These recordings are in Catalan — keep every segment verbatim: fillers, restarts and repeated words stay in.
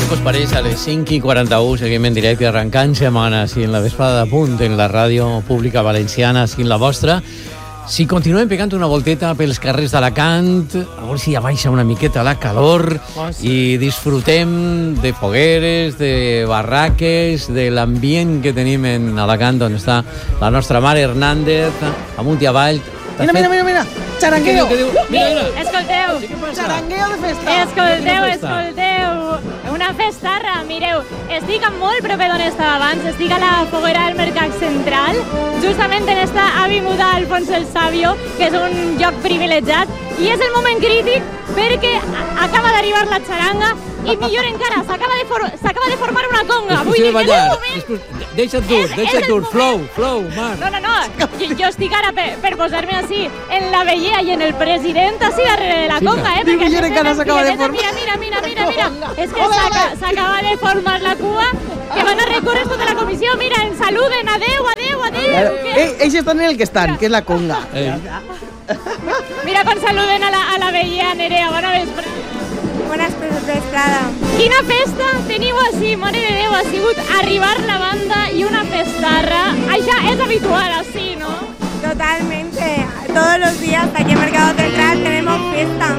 que us pareix? A les cinc i quaranta-u seguim en directe arrencant setmana així en la vesprada de punt en la ràdio pública valenciana, així en la vostra. Si continuem pegant una volteta pels carrers d'Alacant, a veure si ja baixa una miqueta la calor i disfrutem de fogueres, de barraques, de l'ambient que tenim en Alacant, on està la nostra mare Hernández, amunt i avall. Mira, mira, mira, mira, xarangueo. Què diu? Mira, mira. Escolteu. Xarangueo de festa. Escolteu, escolteu. Una festarra, mireu. Estic molt proper d'on estava abans, estic a la foguera del Mercat Central, justament en esta avinguda Alfonso el Sabio, que és un lloc privilegiat, i és el moment crític perquè acaba d'arribar la xaranga i millor encara, s'acaba de, for de formar una conga. Vull dir que és el moment... Deixa't dur, deixa't dur, flow, flow, Marc. No, no, no, jo, jo estic ara per, per posar-me així en la vellea i en el president així darrere de la conga, eh? Perquè millor encara s'acaba de formar. Mira, mira, mira, mira, mira. És que s'acaba de formar la cua, que van a recórrer tota la comissió. Mira, ens saluden, adeu, adeu, adeu. Ells estan en el que estan, que és la conga. Mira com saluden a la, a la vellea, Nerea, bona vesprada. Bones vesprada. Quina festa teniu així, mare de Déu, ha sigut arribar la banda i una festarra. Això és habitual així, ¿no? Totalmente. Todos los días aquí en Mercado Central tenemos fiesta.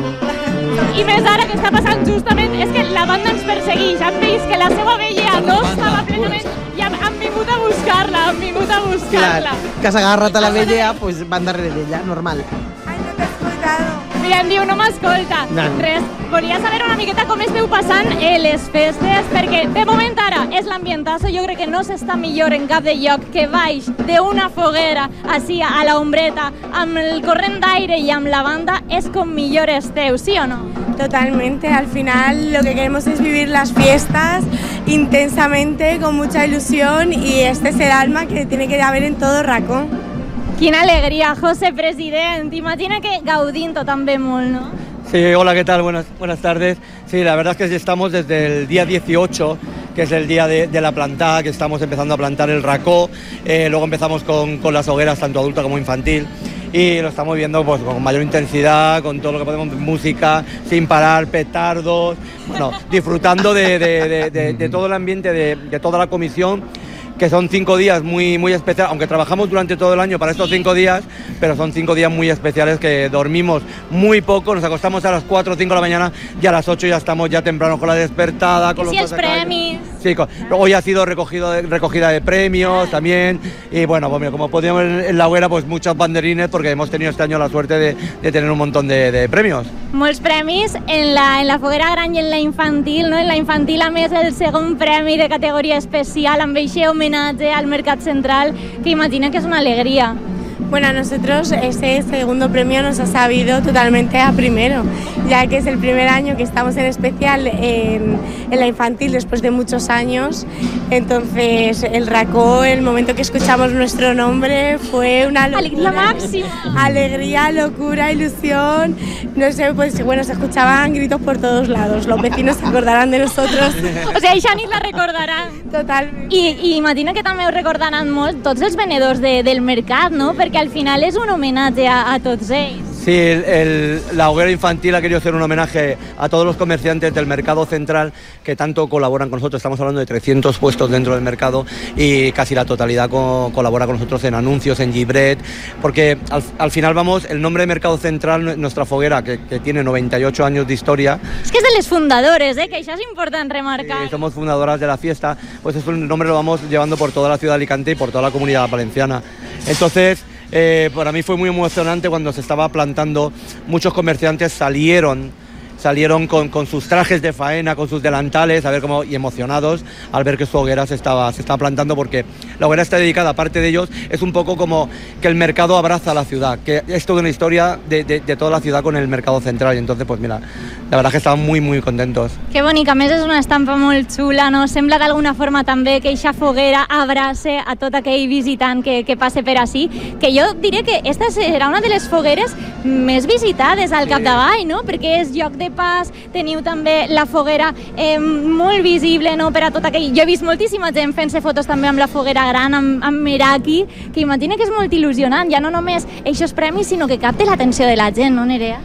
I més ara que està passant justament, és que la banda ens persegueix, han vist que la seva vella no estava plenament i han, han vingut a buscar-la, han vingut a buscar-la. Clar, que s'ha agarrat a la vella, pues van darrere d'ella, normal. Ai, no t'he escoltado. Mira, em diu, no m'escolta. No. Res, volia saber una miqueta com esteu passant eh, les festes, perquè de moment ara és l'ambientazo, jo crec que no s'està millor en cap de lloc que baix d'una foguera, així a la ombreta, amb el corrent d'aire i amb la banda, és com millor esteu, sí o no? Totalmente, al final lo que queremos es vivir las fiestas intensamente, con mucha ilusión, y este es el alma que tiene que haber en todo racó. Quina alegria, José, president. Imagina que gaudint-ho també molt, ¿no? Sí, hola, ¿qué tal? Buenas, buenas tardes. Sí, la verdad es que estamos desde el día dieciocho, que es el día de, de la plantada, que estamos empezando a plantar el racó. Eh, luego empezamos con, con las hogueras, tanto adulta como infantil. Y lo estamos viendo pues, con mayor intensidad, con todo lo que podemos, música, sin parar, petardos, bueno, disfrutando de, de, de, de, de todo el ambiente, de, de toda la comisión, que son cinco días muy, muy especiales, aunque trabajamos durante todo el año para estos cinco días, pero son cinco días muy especiales que dormimos muy poco, nos acostamos a las cuatro o cinco de la mañana y a las ocho ya estamos ya temprano con la despertada. Con ¿Y los si es premis? Sí, con, hoy ha sido recogido de, recogida de premios también, y bueno, pues mira, como podíamos en, en la hoguera, pues muchos banderines, porque hemos tenido este año la suerte de, de tener un montón de, de premios. Molts premis en la, en la foguera gran i en la infantil, no? En la infantil, a més, el segon premi de categoria especial amb aquest homenatge al Mercat Central, que imagina que és una alegria. Bueno, a nosotros ese segundo premio nos ha sabido totalmente a primero, ya que es el primer año que estamos en especial en, en la infantil después de muchos años. Entonces el racó, el momento que escuchamos nuestro nombre, fue una locura. Alegría máxima. Alegría, locura, ilusión. No sé, pues bueno, se escuchaban gritos por todos lados. Los vecinos se acordarán de nosotros. O sigui, això ni la recordaran. Totalment. I, i imagina que també ho recordaran molt tots els venedors de, del mercat, no? Perquè al final és un homenatge a, a tots ells. Sí, el, el, la hoguera infantil ha querido hacer un homenaje a todos los comerciantes del Mercado Central que tanto colaboran con nosotros. Estamos hablando de trescientos puestos dentro del mercado y casi la totalidad co colabora con nosotros en anuncios, en Gibret, porque al, al final vamos, el nombre de Mercado Central, nuestra foguera, que, que tiene noventa y ocho años de historia. És que és de les fundadores, eh? Que això és important remarcar. Sí, somos fundadoras de la fiesta, pues es un nombre lo vamos llevando por toda la ciudad de Alicante y por toda la comunidad valenciana. Entonces, Eh, para mí fue muy emocionante cuando se estaba plantando, muchos comerciantes salieron, salieron con, con sus trajes de faena, con sus delantales, a ver cómo, y emocionados al ver que su hoguera se estaba, se estaba plantando, porque la hoguera está dedicada, aparte de ellos, es un poco como que el mercado abraza a la ciudad, que es toda una historia de, de, de toda la ciudad con el Mercado Central, y entonces pues mira, la verdad que estaban muy muy contentos. Que bonic, a més és una estampa molt xula, no? Sembla d'alguna forma també que eixa foguera abrace a tot aquell visitant que, que passe per ací, que jo diré que esta serà una de les fogueres més visitades al Sí. capdavall, no? Perquè és lloc de pas, teniu també la foguera eh, molt visible, no? Per a tot aquell... Jo he vist moltíssima gent fent-se fotos també amb la foguera gran, amb, amb Meraki, que imagina que és molt il·lusionant, ja no només eixos premis, sinó que capte l'atenció de la gent, no, Nerea?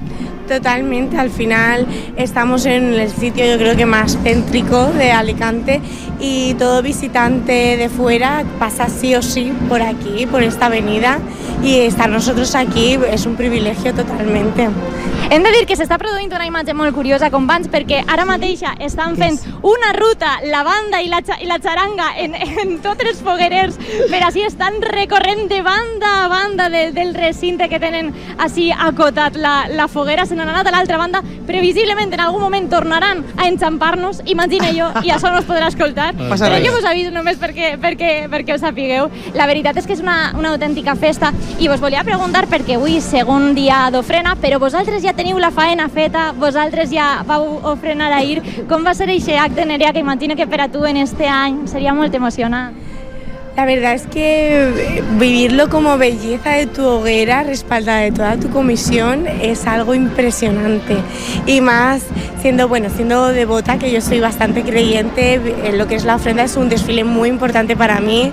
Totalmente, al final estamos en el sitio yo creo que más céntrico de Alicante y todo visitante de fuera pasa sí o sí por aquí, por esta avenida, i estar nosotros aquí és un privilegi totalmente. Hem de dir que s'està produint una imatge molt curiosa, companys, perquè ara mateixa estan fent una ruta, la banda i la, i la xaranga en, en tots els foguerers, per així estan recorrent de banda a banda de, del recinte que tenen així acotat la, la foguera, se n'han anat a l'altra banda, previsiblement en algun moment tornaran a enxampar-nos, imagine jo, i això no es podrà escoltar, Passa però res. jo us aviso només perquè, perquè, perquè ho sapigueu. La veritat és que és una, una autèntica festa i vos volia preguntar perquè avui segon dia d'ofrena, però vosaltres ja teniu la faena feta, vosaltres ja vau ofrenar ahir. Com va ser aquest acte, Nerea, que imagino que per a tu en este any seria molt emocionant? La verdad es que vivirlo como belleza de tu hoguera, respaldada de toda tu comisión, es algo impresionante. Y más siendo, bueno, siendo devota, que yo soy bastante creyente, en lo que es la ofrenda es un desfile muy importante para mí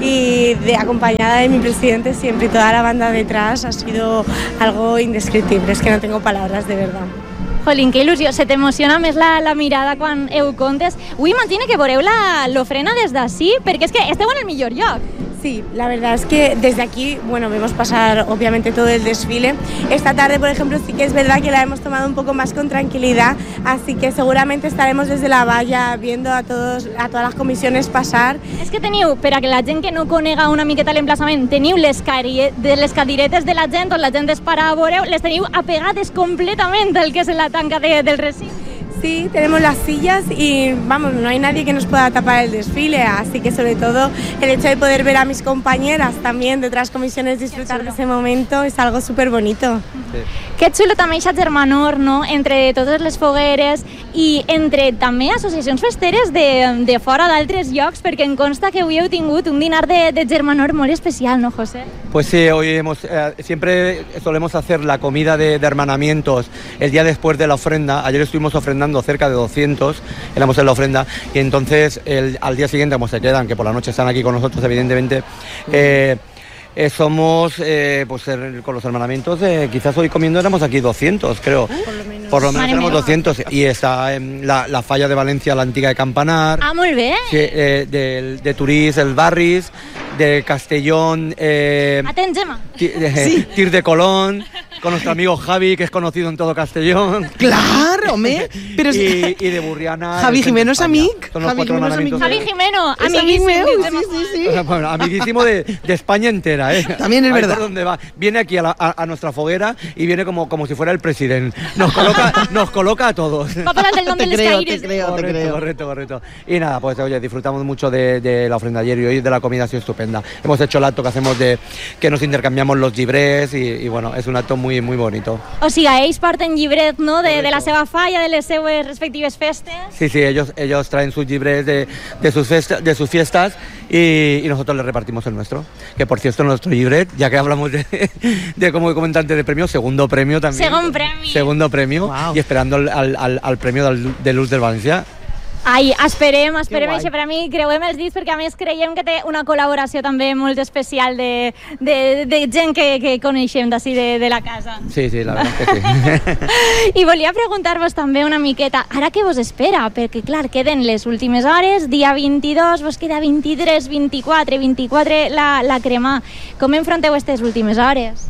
y de, acompañada de mi presidente siempre y toda la banda detrás ha sido algo indescriptible. Es que no tengo palabras, de verdad. Jolín, que il·lusió, se t'emociona més la, la mirada quan heu contes. Avui imagina que veureu l'ofrena des d'ací, perquè és que esteu en el millor lloc. Sí, la verdad es que desde aquí, bueno, vemos pasar obviamente todo el desfile. Esta tarde, por ejemplo, sí que es verdad que la hemos tomado un poco más con tranquilidad, así que seguramente estaremos desde la valla viendo a, todos, a todas las comisiones pasar. És que teniu, per a que la gent que no conega una miqueta l'emplaçament, teniu les, de les cadiretes de la gent on la gent es para a veure, les teniu apegades completament del que és la tanca de, del recinte. Sí, tenemos las sillas y vamos, no hay nadie que nos pueda tapar el desfile, así que sobre todo el hecho de poder ver a mis compañeras también de otras comisiones disfrutar de ese momento es algo súper bonito. Sí. Que xulo també aquesta germanor, no?, entre totes les fogueres i entre també associacions festeres de, de fora d'altres llocs, perquè em consta que avui heu tingut un dinar de, de germanor molt especial, ¿no, José? Pues sí, hoy hemos, eh, siempre solemos hacer la comida de, de hermanamientos el día después de la ofrenda. Ayer estuvimos ofrendando cerca de doscientos, éramos en la ofrenda, y entonces el, al día siguiente, como se quedan, que por la noche están aquí con nosotros, evidentemente, eh, eh, somos, eh, pues eh, con los hermanamientos, eh, quizás hoy comiendo éramos aquí doscientos, creo. Por lo menos. Por lo menos éramos doscientos, y está en la, la falla de Valencia, la antigua de Campanar. Ah, molt bé. Sí, eh, de, de Turís, el Barris, de Castellón, eh, Atent, Gemma. Tir, eh, sí. Tir de Colón, con nuestro amigo Javi, que es conocido en todo Castellón. Claro, home. Pero és... y, y de Burriana. Javi Jimeno es amic. Son los Javi cuatro Jimeno es amic. hermanamientos. Javi Jimeno, Es amic meu, amiguíssim. sí, sí, sí. O sea, bueno, amiguísimo de, de España entera, ¿eh? También es Ahí verdad. por donde va. Viene aquí a, la, a, a nuestra foguera y viene como, como si fuera el presidente. Nos coloca, nos coloca a todos. Va parlant del nom Te de les creo, caires. te creo, te Correcto, creo. correcto, correcto. Y nada, pues oye, disfrutamos mucho de, de la ofrenda ayer y hoy de la comida ha sido estupenda. Hemos hecho el acto que hacemos de que nos intercambiamos los llibrets y, y bueno, es un acto muy, muy bonito. O sigui, ells porten llibret, no?, de, de la seva falla, de les seues respectives festes. Sí, sí, ellos, ellos traen sus llibrets de, de, sus, festa, de sus fiestas y, y nosotros les repartimos el nuestro. Que por cierto, nuestro llibret, ya que hablamos de, de como comentante de premio, segundo premio también. Segon premi. Segundo premio. Wow. Y esperando al, al, al, al premio del, de Luz del Valencia. Ai, esperem, esperem guai. això per a mi, creuem els dits, perquè a més creiem que té una col·laboració també molt especial de, de, de gent que, que coneixem d'ací de, de la casa. Sí, sí, la verdad es que sí. I volia preguntar-vos també una miqueta, ara què vos espera? Perquè, clar, queden les últimes hores, dia vint-i-dos, vos queda vint-i-tres, vint-i-quatre, vint-i-quatre la, la crema. Com enfronteu aquestes últimes hores?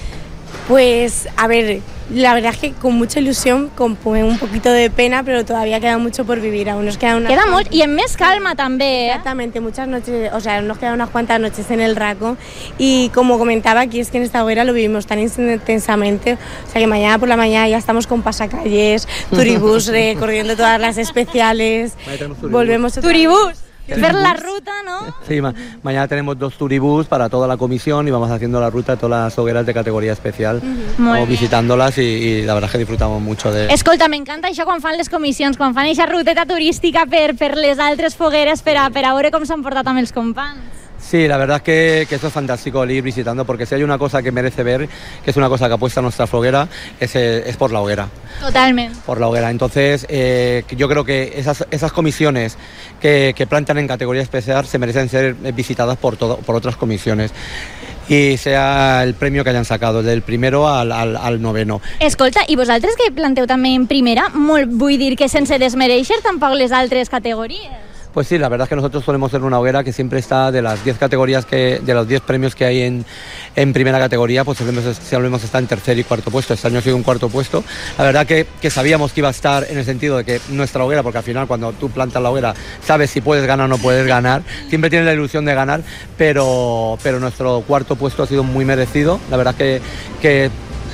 Pues, a ver, la verdad es que con mucha ilusión, con un poquito de pena, pero todavía queda mucho por vivir. Aún nos quedan unas Queda cuantas- molt, i amb més calma també, eh? Exactamente, muchas noches, o sea, nos quedan unas cuantas noches en el Raco y como comentaba aquí es que en esta hoguera lo vivimos tan intensamente, o sea que mañana por la mañana ya estamos con pasacalles, turibús recorriendo todas las especiales, Mañana tenemos turibús. volvemos otra Turibús, fer la ruta, no? Sí, ma mañana tenemos dos turibús para toda la comisión y vamos haciendo la ruta de todas las hogueras de categoría especial. Molt Vamos bé. visitándolas y, y la verdad es que disfrutamos mucho de... Escolta, m'encanta això quan fan les comissions, quan fan aquesta ruteta turística per, per les altres fogueres per a, per a veure com s'han portat amb els companys. Sí, la verdad es que, que esto es fantástico el ir visitando, porque si hay una cosa que merece ver, que es una cosa que apuesta nuestra foguera, es, es por la hoguera. Totalmente. Por la hoguera. Entonces, eh, yo creo que esas, esas comisiones que, que plantan en categoría especial se merecen ser visitadas por, todo, por otras comisiones. I sea el premio que hayan sacado, del primero al, al, al noveno. Escolta, i vosaltres que planteu també en primera, molt vull dir que sense desmereixer tampoc les altres categories. Pues sí, la verdad es que nosotros solemos ser una hoguera que siempre está de las diez categorías, que de los diez premios que hay en, en primera categoría, pues solemos, solemos estar en tercer y cuarto puesto. Este año ha sido un cuarto puesto. La verdad que, que sabíamos que iba a estar en el sentido de que nuestra hoguera, porque al final cuando tú plantas la hoguera sabes si puedes ganar o no puedes ganar, siempre tienes la ilusión de ganar, pero, pero nuestro cuarto puesto ha sido muy merecido. La verdad que, que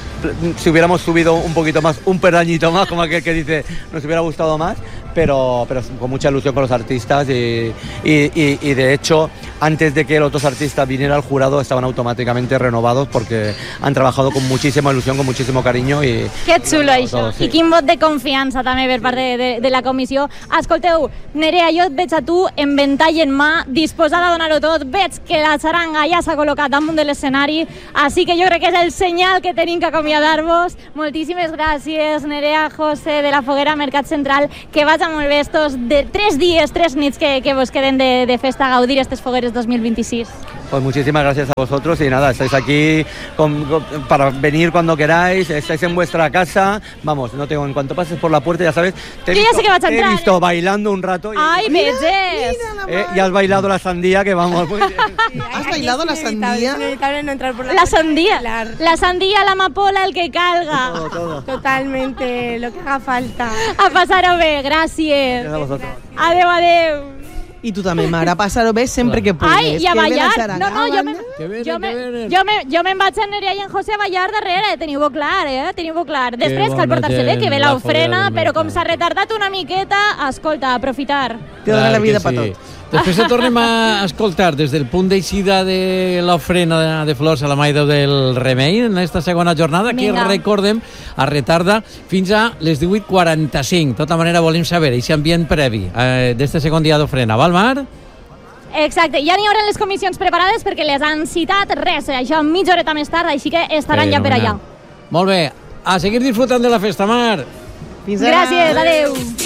si hubiéramos subido un poquito más, un peldañito más, como aquel que dice, nos hubiera gustado más, pero, pero con mucha ilusión con los artistas y, y, y, y de hecho antes de que los otros artistas vinieran al jurado estaban automáticamente renovados porque han trabajado con muchísima ilusión, con muchísimo cariño i... Que xulo això, todo, sí. I quin vot de confiança també per part de, de, de la comissió. Escolteu, Nerea, jo et veig a tu en ventall en mà, disposada a donar-ho tot, veig que la xaranga ja s'ha col·locat damunt de l'escenari, així que jo crec que és el senyal que tenim que acomiadar-vos. Moltíssimes gràcies, Nerea José de la Foguera Mercat Central, que vaig a molt bé estos de tres dies, tres nits que, que vos queden de, de festa a gaudir estes fogueres dos mil veintiséis. Pues muchísimas gracias a vosotros y nada, estáis aquí con, con, para venir cuando queráis, estáis en vuestra casa, vamos, no tengo, en cuanto pases por la puerta ya sabes, te he Yo ya visto, sé que vas a te entrar, he visto ¿eh? bailando un rato y, Ai, veges! eh, y has bailado la sandía que vamos, muy bien. ¿Has bailado la sandía? Es inevitable no entrar por la La sandía, bailar. la sandía, la amapola, el que calga. Todo, todo. Totalmente, lo que haga falta. A passar-ho bé, gràcies. Gracias a vosotros. Adeu, adeu. I tu també, mare, passar-ho bé sempre que puguis. Ai, i a Que ve la ballar. xaranga, No, no, jo me, Que venen, jo me, que venen. jo me, jo me'n vaig amb Nerea i en José a ballar darrere, teniu-ho clar, eh? Teniu-ho clar. Després cal bona portar-se bé, gent, que ve la l'ofrena, Foguera del però com Mercat. s'ha retardat una miqueta, escolta, aprofitar. Te dona Clar la vida que per sí. tot. Després et tornem a escoltar des del punt d'eixida de l'ofrena de flors a la Maida del Remei en aquesta segona jornada, que Vinga. recordem a retarda fins a les divuit quaranta-cinc. De tota manera volem saber aquest ambient previ eh, d'este segon dia d'ofrena. Val, Mar? Exacte, ja n'hi haurà les comissions preparades perquè les han citat res, això mitja horeta més tard, així que estaran ja per allà. Molt bé, a seguir disfrutant de la festa, Mar. Fins ara. Gràcies, adeu.